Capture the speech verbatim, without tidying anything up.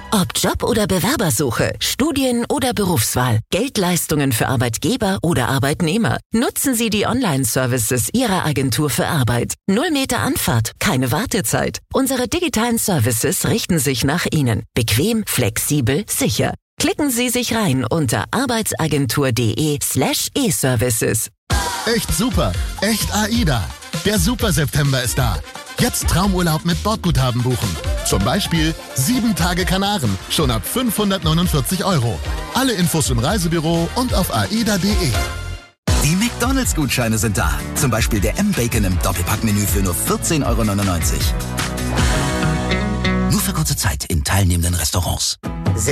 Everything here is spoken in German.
Ob Job oder Bewerbersuche, Studien oder Berufswahl, Geldleistungen für Arbeitgeber oder Arbeitnehmer. Nutzen Sie die Online-Services Ihrer Agentur für Arbeit. Null Meter Anfahrt, keine Wartezeit. Unsere digitalen Services richten sich nach Ihnen. Bequem, flexibel, sicher. Klicken Sie sich rein unter arbeitsagentur.de slash e-Services. Echt super, echt AIDA. Der Super September ist da. Jetzt Traumurlaub mit Bordguthaben buchen. Zum Beispiel sieben Tage Kanaren, schon ab fünfhundertneunundvierzig Euro. Alle Infos im Reisebüro und auf aida punkt de. Die McDonalds-Gutscheine sind da. Zum Beispiel der M-Bacon im Doppelpackmenü für nur vierzehn Euro neunundneunzig. Nur für kurze Zeit in teilnehmenden Restaurants.